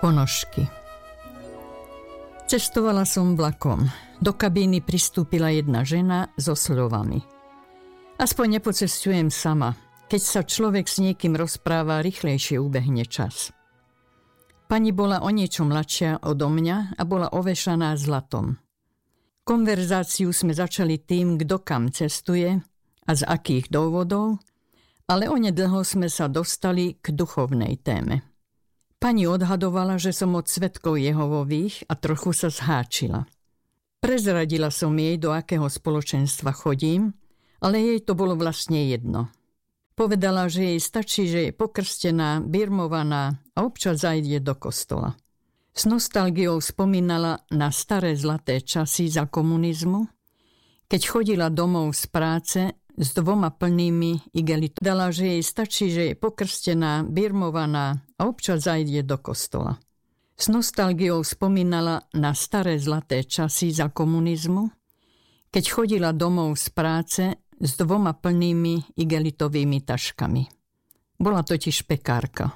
Ponožky. Cestovala som vlakom. Do kabíny pristúpila jedna žena so slovami: Aspoň nepocestujem sama. Keď sa človek s niekým rozpráva, rýchlejšie ubehne čas. Pani bola o niečo mladšia odo mňa a bola ovešaná zlatom. Konverzáciu sme začali tým, kto kam cestuje a z akých dôvodov, ale onedlho sme sa dostali k duchovnej téme. Pani odhadovala, že som od svedkov Jehovových a trochu sa zháčila. Prezradila som jej, do akého spoločenstva chodím, ale jej to bolo vlastne jedno. Povedala, že jej stačí, že je pokrstená, birmovaná a občas zajde do kostola. S nostalgiou spomínala na staré zlaté časy za komunizmu, keď chodila domov z práce s 2 plnými igelitami. Dala, že jej stačí, že je pokrstená, birmovaná a občas zajde do kostola. S nostalgiou spomínala na staré zlaté časy za komunizmu, keď chodila domov z práce s 2 plnými igelitovými taškami. Bola totiž pekárka.